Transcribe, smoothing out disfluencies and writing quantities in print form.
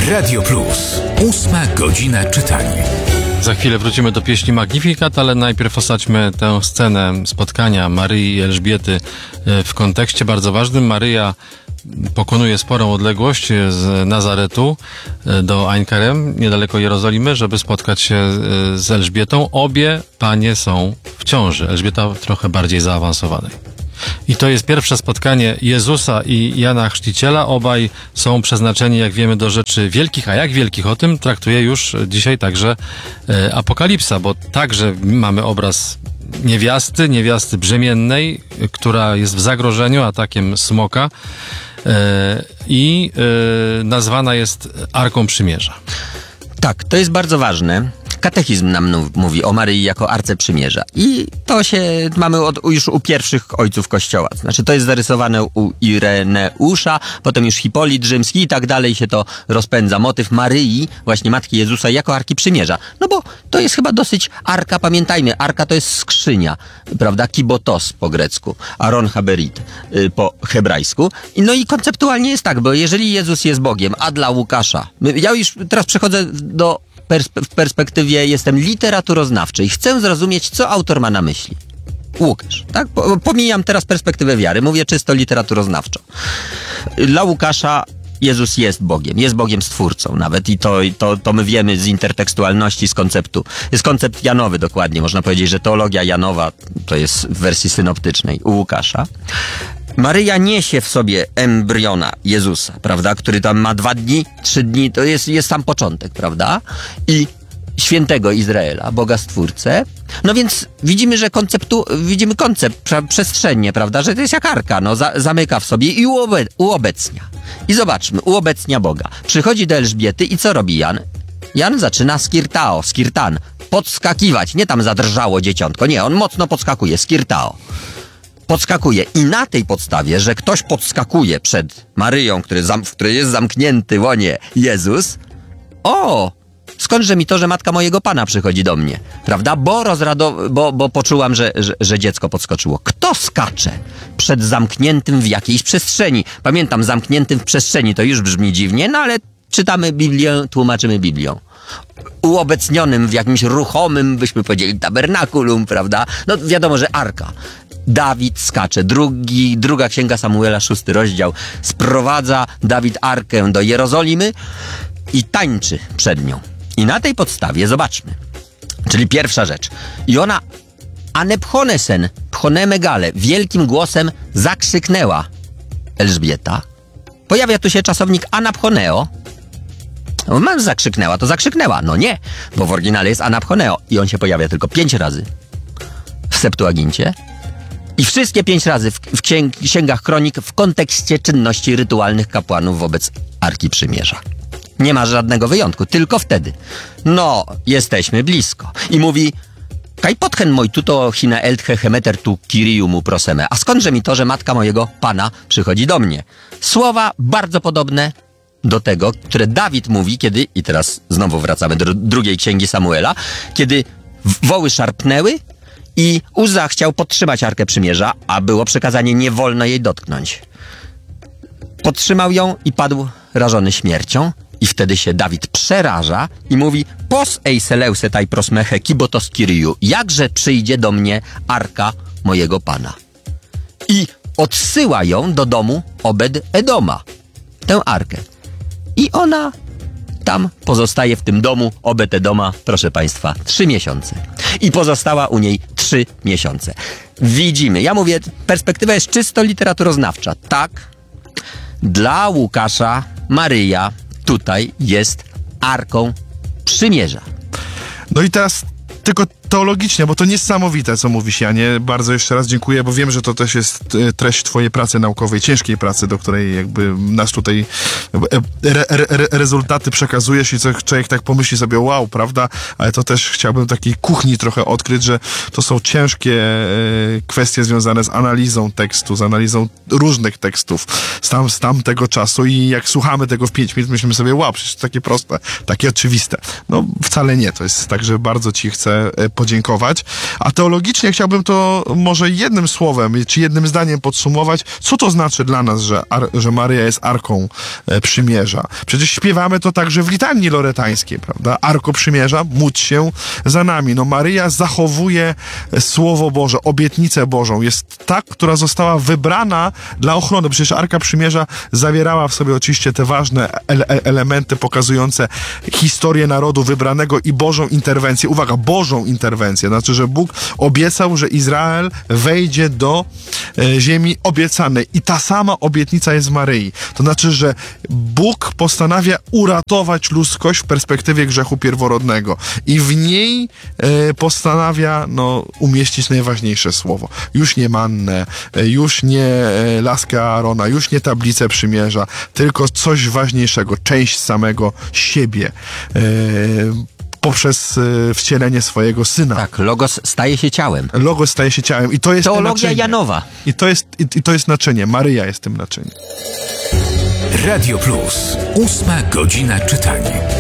Radio Plus. 8 godzina czytania. Za chwilę wrócimy do pieśni Magnificat, ale najpierw osadźmy tę scenę spotkania Maryi i Elżbiety w kontekście bardzo ważnym. Maryja pokonuje sporą odległość z Nazaretu do Ein Kerem, niedaleko Jerozolimy, żeby spotkać się z Elżbietą. Obie panie są w ciąży. Elżbieta trochę bardziej zaawansowanej. I to jest pierwsze spotkanie Jezusa i Jana Chrzciciela. Obaj są przeznaczeni, jak wiemy, do rzeczy wielkich, a jak wielkich, o tym traktuje już dzisiaj także Apokalipsa, bo także mamy obraz niewiasty brzemiennej, która jest w zagrożeniu atakiem smoka i nazwana jest Arką Przymierza. Tak, to jest bardzo ważne. Katechizm nam mówi o Maryi jako Arce Przymierza. I to się mamy już u pierwszych ojców Kościoła. Znaczy to jest zarysowane u Ireneusza, potem już Hipolit Rzymski i tak dalej się to rozpędza. Motyw Maryi, właśnie Matki Jezusa, jako Arki Przymierza. No bo to jest chyba dosyć arka, pamiętajmy, arka to jest skrzynia, prawda? Kibotos po grecku, Aron Haberit po hebrajsku. No i konceptualnie jest tak, bo jeżeli Jezus jest Bogiem, a dla Łukasza, ja już teraz przechodzę w perspektywie jestem literaturoznawczy i chcę zrozumieć, co autor ma na myśli. Łukasz, tak? Pomijam teraz perspektywę wiary, mówię czysto literaturoznawczo. Dla Łukasza Jezus jest Bogiem Stwórcą nawet i to my wiemy z intertekstualności, z konceptu. Jest koncept Janowy dokładnie, można powiedzieć, że teologia Janowa to jest w wersji synoptycznej u Łukasza. Maryja niesie w sobie embriona Jezusa, prawda, który tam ma 2 dni, 3 dni, to jest sam początek, prawda, i świętego Izraela, Boga Stwórcę. No więc widzimy koncept przestrzennie, prawda, że to jest jak arka, no zamyka w sobie i uobecnia. I zobaczmy, uobecnia Boga. Przychodzi do Elżbiety i co robi Jan? Jan zaczyna skirtan, podskakiwać, nie tam zadrżało dzieciątko, nie, on mocno podskakuje, skirtao. Podskakuje i na tej podstawie, że ktoś podskakuje przed Maryją, w której jest zamknięty łonie Jezus, skądże mi to, że matka mojego Pana przychodzi do mnie, prawda? Bo poczułam, że dziecko podskoczyło. Kto skacze przed zamkniętym w jakiejś przestrzeni? Pamiętam, zamkniętym w przestrzeni to już brzmi dziwnie, no ale czytamy Biblię, tłumaczymy Biblią. Uobecnionym w jakimś ruchomym, byśmy powiedzieli, tabernakulum, prawda? No wiadomo, że arka. Dawid skacze. Druga Księga Samuela, 6 rozdział. Sprowadza Dawid arkę do Jerozolimy i tańczy przed nią. I na tej podstawie zobaczmy. Czyli pierwsza rzecz. I ona anepchonesen, pchonemegale, wielkim głosem zakrzyknęła Elżbieta. Pojawia tu się czasownik anapchoneo. Zakrzyknęła, to zakrzyknęła. No nie, bo w oryginale jest anapchoneo i on się pojawia tylko 5 razy w Septuagincie. I wszystkie 5 razy w księgach kronik w kontekście czynności rytualnych kapłanów wobec Arki Przymierza. Nie ma żadnego wyjątku, tylko wtedy. No, jesteśmy blisko. I mówi, kaj potchen moj tuto hina elthe hemeter tu kiriumu proseme. A skądże mi to, że matka mojego Pana przychodzi do mnie? Słowa bardzo podobne do tego, które Dawid mówi, kiedy, i teraz znowu wracamy do drugiej Księgi Samuela, kiedy woły szarpnęły, i Uzza chciał podtrzymać Arkę Przymierza, a było przekazanie, nie wolno jej dotknąć. Podtrzymał ją i padł rażony śmiercią. I wtedy się Dawid przeraża i mówi: pos ei seleuse taj prosmeche kibotos Kyriu. Jakże przyjdzie do mnie Arka mojego Pana. I odsyła ją do domu Obed-Edoma. Tę Arkę. I ona tam pozostaje w tym domu Obed-Edoma, proszę Państwa, 3 miesiące. I pozostała u niej 3 miesiące. Widzimy, ja mówię, perspektywa jest czysto literaturoznawcza. Tak, dla Łukasza Maryja tutaj jest Arką Przymierza. No i teraz tylko teologicznie, bo to niesamowite, co mówisz, Janie. Bardzo jeszcze raz dziękuję, bo wiem, że to też jest treść twojej pracy naukowej, ciężkiej pracy, do której jakby nas tutaj rezultaty przekazujesz i co człowiek tak pomyśli sobie, wow, prawda? Ale to też chciałbym takiej kuchni trochę odkryć, że to są ciężkie kwestie związane z analizą tekstu, z analizą różnych tekstów z tamtego czasu i jak słuchamy tego w 5 minut, myślimy sobie, wow, przecież to takie proste, takie oczywiste. No wcale nie, to jest tak, że bardzo ci chcę podziękować. A teologicznie chciałbym to może jednym słowem, czy jednym zdaniem podsumować, co to znaczy dla nas, że Maryja jest Arką Przymierza. Przecież śpiewamy to także w litanii loretańskiej, prawda? Arko Przymierza, módl się za nami. No Maryja zachowuje Słowo Boże, obietnicę Bożą. Jest ta, która została wybrana dla ochrony. Przecież Arka Przymierza zawierała w sobie oczywiście te ważne elementy pokazujące historię narodu wybranego i Bożą interwencję. Uwaga, Bożą interwencję. Znaczy, że Bóg obiecał, że Izrael wejdzie do ziemi obiecanej. I ta sama obietnica jest w Maryi. To znaczy, że Bóg postanawia uratować ludzkość w perspektywie grzechu pierworodnego. I w niej postanawia umieścić najważniejsze słowo. Już nie mannę, już nie laskę Aarona, już nie tablicę przymierza, tylko coś ważniejszego, część samego siebie. Poprzez wcielenie swojego Syna. Tak, Logos staje się ciałem. Logos staje się ciałem. I to jest Teologia Janowa. I to jest naczynie. Maryja jest tym naczyniem. Radio Plus. 8 godzina czytania.